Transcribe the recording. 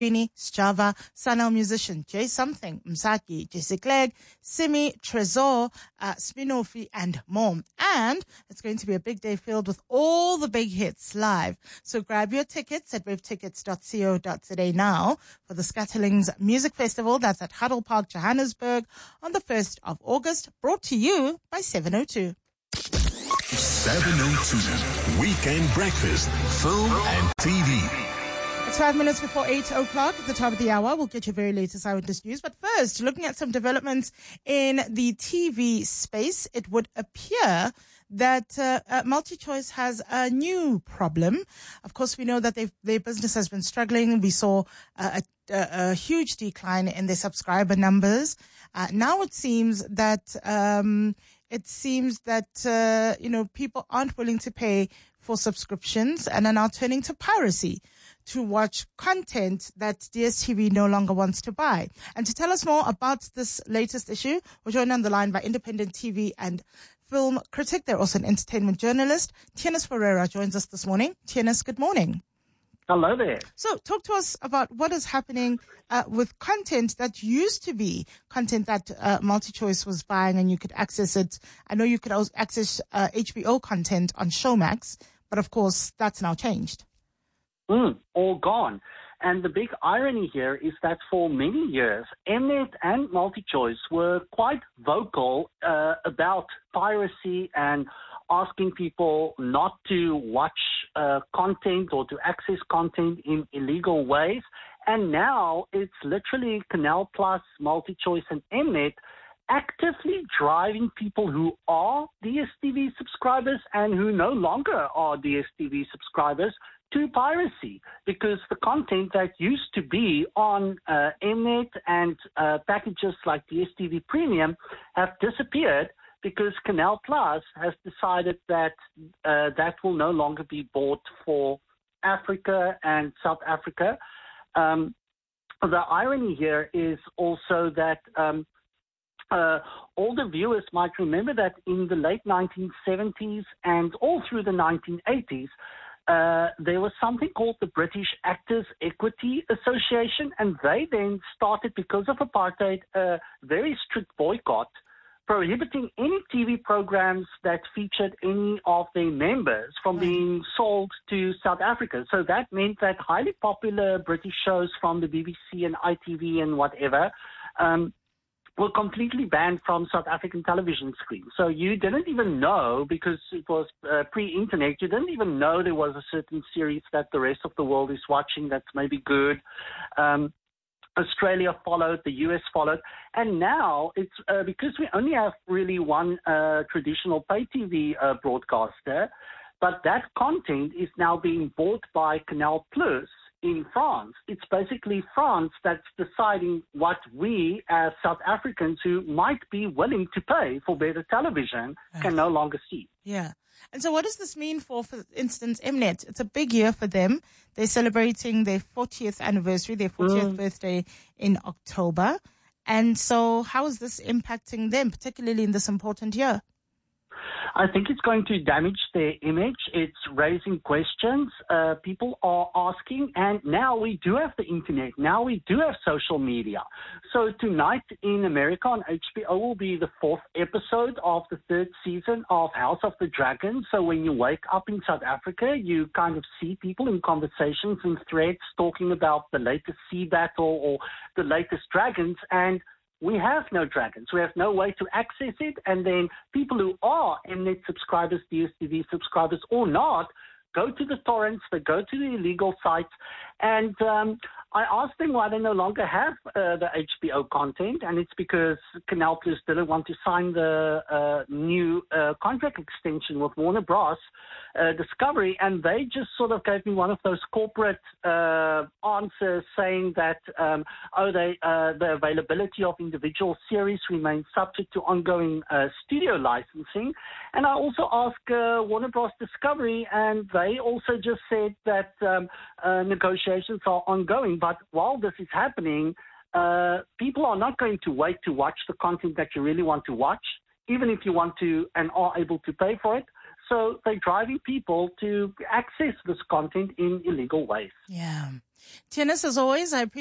Sjava, Sanel musician Jay Something, Msaki, Jesse Clegg, Simi, Trezor, Spinofi, and more. And it's going to be a big day filled with all the big hits live. So grab your tickets at webtickets.co.za now for the Scatterlings Music Festival. That's at Huddle Park, Johannesburg on the 1st of August. Brought to you by 702. 702 Weekend Breakfast, Film and TV. It's 5 minutes before 8 o'clock at the top of the hour. We'll get your very latest eyewitness news. But first, looking at some developments in the TV space, it would appear that MultiChoice has a new problem. Of course, we know that their business has been struggling. We saw a huge decline in their subscriber numbers. Now it seems that people aren't willing to pay for subscriptions and are now turning to piracy to watch content that DSTV no longer wants to buy. And to tell us more about this latest issue, we're joined on the line by independent TV and film critic. They're also an entertainment journalist. Tienes Ferreira joins us this morning. Tienes, good morning. Hello there. So talk to us about what is happening with content that used to be content that MultiChoice was buying and you could access it. I know you could also access HBO content on Showmax, but of course that's now changed. All gone. And the big irony here is that for many years, Mnet and MultiChoice were quite vocal about piracy and asking people not to watch content or to access content in illegal ways. And now it's literally Canal Plus, MultiChoice, and Mnet actively driving people who are DSTV subscribers and who no longer are DSTV subscribers to piracy, because the content that used to be on Mnet and packages like DSTV Premium have disappeared because Canal Plus has decided that that will no longer be bought for Africa and South Africa. The irony here is also that older viewers might remember that in the late 1970s and all through the 1980s, there was something called the British Actors Equity Association, and they then started, because of apartheid, a very strict boycott, prohibiting any TV programs that featured any of their members from being sold to South Africa. So that meant that highly popular British shows from the BBC and ITV and whatever were completely banned from South African television screens. So you didn't even know, because it was pre-internet, you didn't even know there was a certain series that the rest of the world is watching that's maybe good. Australia followed, the US followed, and now it's because we only have really one traditional pay TV broadcaster, but that content is now being bought by Canal Plus in France. It's basically France that's deciding what we as South Africans who might be willing to pay for better television can no longer see. Yeah. And so what does this mean for instance, Mnet? It's a big year for them. They're celebrating their 40th anniversary, their 40th birthday in October. And so how is this impacting them, particularly in this important year? I think it's going to damage their image. It's raising questions. People are asking, and now we do have the internet. Now we do have social media. So tonight in America on HBO will be the 4th episode of the 3rd season of House of the Dragon. So when you wake up in South Africa, you kind of see people in conversations and threads talking about the latest sea battle or the latest dragons, and we have no dragons. We have no way to access it. And then people who are Mnet subscribers, DSTV subscribers or not, go to the torrents, they go to the illegal sites. And I asked them why they no longer have the HBO content, and it's because Canal Plus didn't want to sign the new contract extension with Warner Bros. Discovery, and they just sort of gave me one of those corporate answers saying that the availability of individual series remains subject to ongoing studio licensing. And I also asked Warner Bros. Discovery, and they also just said that negotiations are ongoing. But while this is happening, people are not going to wait to watch the content that you really want to watch, even if you want to and are able to pay for it. So they're driving people to access this content in illegal ways. Yeah. Tennis, as always, I appreciate